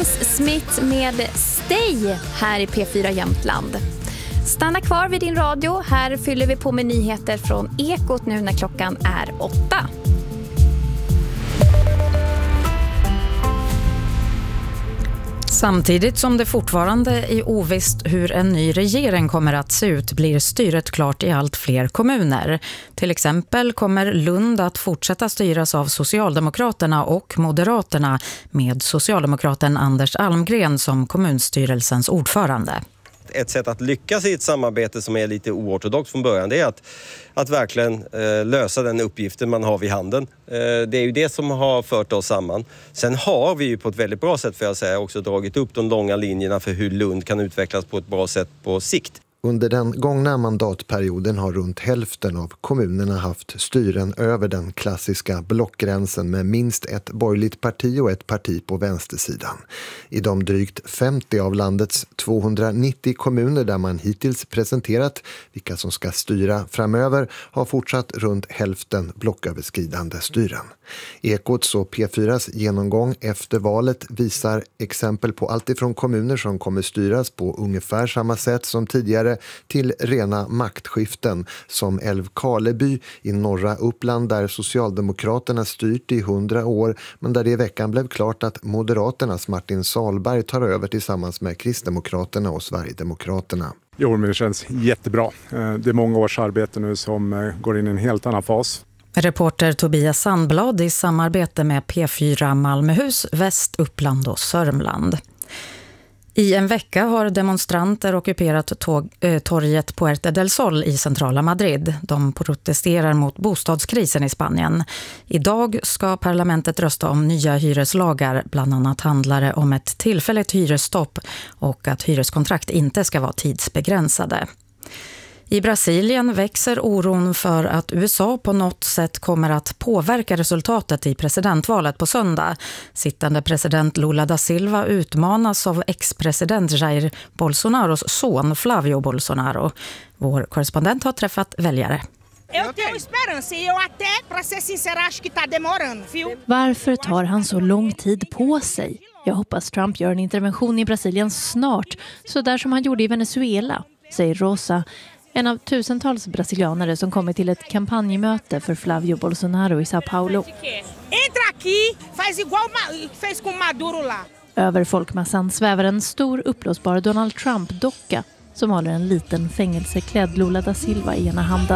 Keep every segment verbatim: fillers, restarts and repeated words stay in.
James Smith med Stay här i P fyra Jämtland. Stanna kvar vid din radio. Här fyller vi på med nyheter från Ekot nu när klockan är åtta. Samtidigt som det fortfarande är ovisst hur en ny regering kommer att se ut blir styret klart i allt fler kommuner. Till exempel kommer Lund att fortsätta styras av Socialdemokraterna och Moderaterna med socialdemokraten Anders Almgren som kommunstyrelsens ordförande. Ett sätt att lyckas i ett samarbete som är lite oortodox från början, det är att, att verkligen eh, lösa den uppgiften man har vid handen. Eh, det är ju det som har fört oss samman. Sen har vi ju på ett väldigt bra sätt, för jag säga, också dragit upp de långa linjerna för hur Lund kan utvecklas på ett bra sätt på sikt. Under den gångna mandatperioden har runt hälften av kommunerna haft styren över den klassiska blockgränsen med minst ett borgerligt parti och ett parti på vänstersidan. I de drygt femtio av landets tvåhundranittio kommuner där man hittills presenterat vilka som ska styra framöver har fortsatt runt hälften blocköverskridande styren. Ekots och P fyras genomgång efter valet visar exempel på allt ifrån kommuner som kommer styras på ungefär samma sätt som tidigare till rena maktskiften som Älvkarleby i norra Uppland där Socialdemokraterna styrt i hundra år men där det i veckan blev klart att Moderaternas Martin Salberg tar över tillsammans med Kristdemokraterna och Sverigedemokraterna. Jo, men det känns jättebra. Det är många års arbete nu som går in i en helt annan fas. Reporter Tobias Sandblad i samarbete med P fyra Malmöhus, Väst, Uppland och Sörmland. I en vecka har demonstranter ockuperat tåg, äh, torget Puerta del Sol i centrala Madrid. De protesterar mot bostadskrisen i Spanien. Idag ska parlamentet rösta om nya hyreslagar. Bland annat handlar det om ett tillfälligt hyresstopp och att hyreskontrakt inte ska vara tidsbegränsade. I Brasilien växer oron för att U S A på något sätt kommer att påverka resultatet i presidentvalet på söndag. Sittande president Lula da Silva utmanas av ex-president Jair Bolsonaros son Flavio Bolsonaro. Vår korrespondent har träffat väljare. Varför tar han så lång tid på sig? Jag hoppas Trump gör en intervention i Brasilien snart, så där som han gjorde i Venezuela, säger Rosa. En av tusentals brasilianare som kommer till ett kampanjmöte för Flavio Bolsonaro i Sao Paulo. Över folkmassan svävar en stor uppblåsbar Donald Trump-docka som håller en liten fängelseklädd Lula da Silva i ena handen.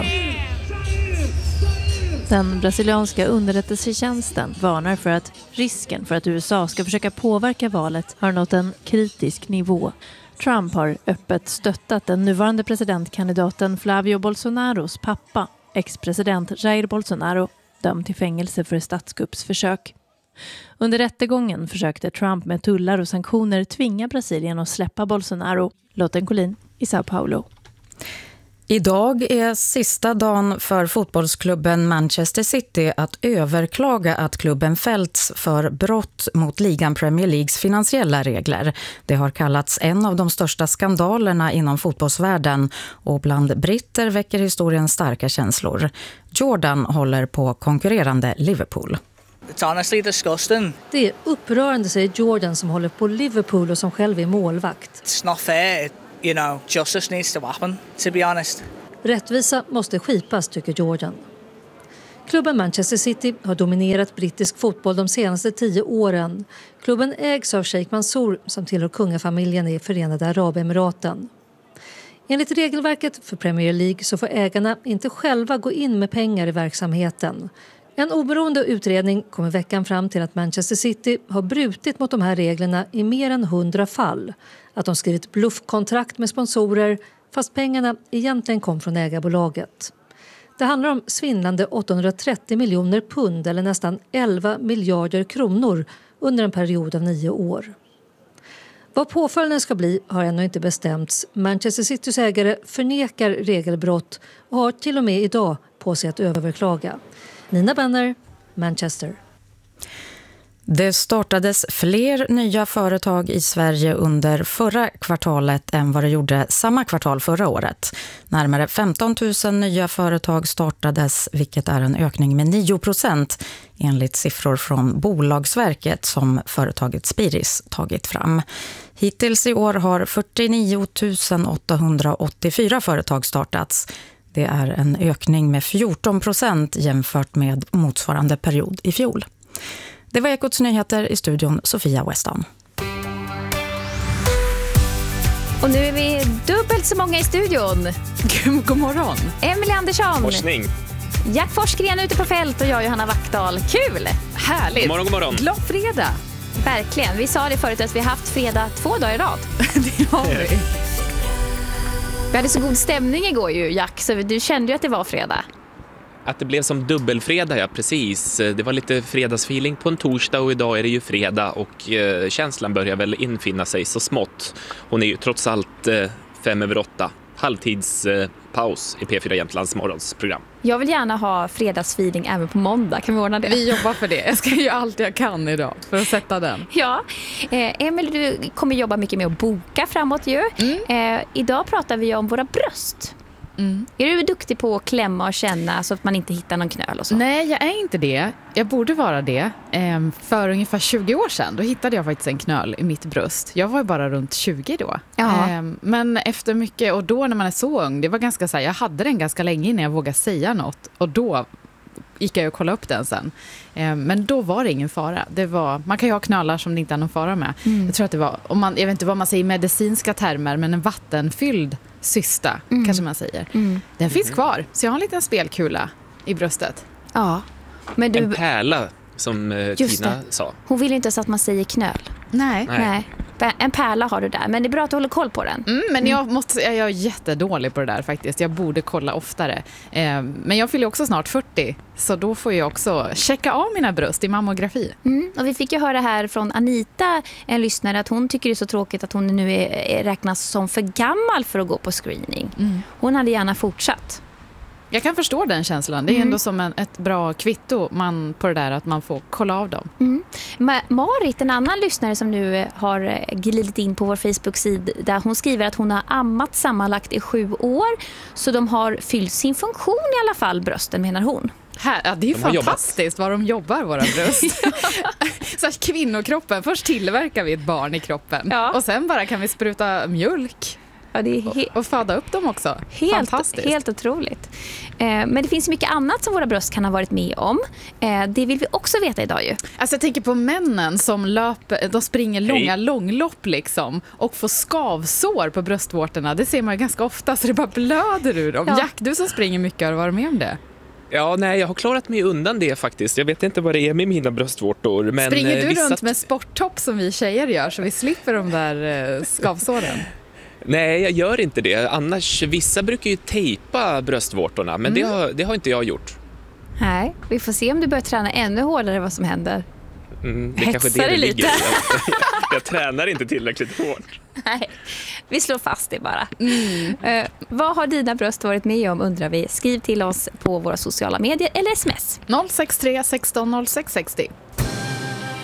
Den brasilianska underrättelsetjänsten varnar för att risken för att U S A ska försöka påverka valet har nått en kritisk nivå. Trump har öppet stöttat den nuvarande presidentkandidaten Flavio Bolsonaros pappa, ex-president Jair Bolsonaro, dömd till fängelse för statskuppsförsök. Under rättegången försökte Trump med tullar och sanktioner tvinga Brasilien att släppa Bolsonaro. Lotten Collin i Sao Paulo. Idag är sista dagen för fotbollsklubben Manchester City att överklaga att klubben fällts för brott mot ligan Premier Leagues finansiella regler. Det har kallats en av de största skandalerna inom fotbollsvärlden och bland britter väcker historien starka känslor. Jordan håller på konkurrerande Liverpool. It's honestly disgusting. Det är upprörande, säger Jordan som håller på Liverpool och som själv är målvakt. It's not fair. You know, justice needs to happen, to be honest. Rättvisa måste skipas, tycker Jordan. Klubben Manchester City har dominerat brittisk fotboll de senaste tio åren. Klubben ägs av Sheikh Mansour som tillhör kungafamiljen i Förenade Arabemiraten. Enligt regelverket för Premier League så får ägarna inte själva gå in med pengar i verksamheten. En oberoende utredning kommer veckan fram till att Manchester City har brutit mot de här reglerna i mer än hundra fall. Att de skrivit bluffkontrakt med sponsorer fast pengarna egentligen kom från ägarbolaget. Det handlar om svindlande åttahundratrettio miljoner pund eller nästan elva miljarder kronor under en period av nio år. Vad påföljden ska bli har ännu inte bestämts. Manchester Citys ägare förnekar regelbrott och har till och med idag på sig att överklaga. Nina Benner, Manchester. Det startades fler nya företag i Sverige under förra kvartalet än vad det gjorde samma kvartal förra året. Närmare femton tusen nya företag startades, vilket är en ökning med nio procent enligt siffror från Bolagsverket som företaget Spiris tagit fram. Hittills i år har fyrtionio tusen åttahundraåttiofyra företag startats. Det är en ökning med fjorton procent jämfört med motsvarande period i fjol. Det var Ekots nyheter, i studion Sofia Weston. Och nu är vi dubbelt så många i studion. God morgon. Emelie Andersson. Forskning. Jack Forsgren ute på fält och jag Johanna Wackdahl. Kul! Härligt. God morgon, god morgon. Glad fredag. Verkligen. Vi sa det förut att vi har haft fredag två dagar i rad. Det har vi. Vi hade så god stämning igår ju, Jack, så du kände ju att det var fredag. Att det blev som dubbelfredag, ja precis. Det var lite fredagsfeeling på en torsdag och idag är det ju fredag och eh, känslan börjar väl infinna sig så smått. Hon är ju trots allt eh, fem över åtta. Halvtidspaus eh, i P fyra Jämtlands morgonsprogram. Jag vill gärna ha fredagsfeeling även på måndag. Kan vi ordna det? Vi jobbar för det. Jag ska göra allt jag kan idag för att sätta den. Ja. Eh, Emil, du kommer jobba mycket med att boka framåt ju. Mm. Eh, idag pratar vi om våra bröst. Mm. Är du duktig på att klämma och känna så att man inte hittar någon knöl och så? Nej, jag är inte det. Jag borde vara det. Ehm, för ungefär tjugo år sedan, då hittade jag faktiskt en knöl i mitt bröst. Jag var ju bara runt tjugo då. Ehm, men efter mycket, och då när man är så ung, det var ganska så här, jag hade den ganska länge innan jag vågade säga något. Och då gick jag och kollade upp den sen. Ehm, men då var det ingen fara. Det var, man kan ju ha knölar som det inte är någon fara med. Mm. Jag tror att det var, om man, jag vet inte vad man säger i medicinska termer, men en vattenfylld cysta, mm. kanske man säger. Mm. Den finns kvar, så jag har en liten spelkula i bröstet. Ja. Men du... En pärla, som eh, Tina sa. Hon vill inte så att man säger knöl. Nej. Nej. En pärla har du där, men det är bra att du håller koll på den. Mm, men jag, måste, jag är jättedålig på det där faktiskt. Jag borde kolla oftare. Eh, men jag fyller också snart fyrtio, så då får jag också checka av mina bröst i mammografi. Mm, och vi fick ju höra här från Anita, en lyssnare, att hon tycker det är så tråkigt att hon nu är, är räknas som för gammal för att gå på screening. Mm. Hon hade gärna fortsatt. Jag kan förstå den känslan. Det är mm. ändå som en, ett bra kvitto man, på det där att man får kolla av dem. Mm. Ma- Marit, en annan lyssnare som nu har glidit in på vår Facebook-sida, hon skriver att hon har ammat sammanlagt i sju år. Så de har fyllt sin funktion i alla fall, brösten, menar hon. Här, ja, det är ju fantastiskt vad de jobbar, våra bröst. Så att kvinnokroppen, först tillverkar vi ett barn i kroppen. Ja. Och sen bara kan vi spruta mjölk. Ja, det är he- och, och föda upp dem också. Helt, fantastiskt. Helt otroligt. Eh, men det finns mycket annat som våra bröst kan ha varit med om. Eh, det vill vi också veta idag ju. Alltså jag tänker på männen som löper, de springer långa Hej. långlopp liksom och får skavsår på bröstvårtorna. Det ser man ju ganska ofta, så det bara blöder ur dem. Ja. Jack, du som springer mycket, har du varit med om det? Ja, nej, jag har klarat mig undan det faktiskt. Jag vet inte vad det är med mina bröstvårtor. Men springer du vissa... runt med sporttopp som vi tjejer gör så vi slipper de där skavsåren? Nej, jag gör inte det. Annars, vissa brukar ju tejpa bröstvårtorna, men mm. det, har, det har inte jag gjort. Nej, vi får se om du börjar träna ännu hårdare vad som händer. Mm, det är kanske det det ligger. Jag, jag tränar inte tillräckligt hårt. Nej, vi slår fast det bara. Mm. Uh, vad har dina bröst varit med om, undrar vi. Skriv till oss på våra sociala medier eller sms. noll sex tre sexton noll sex sextio.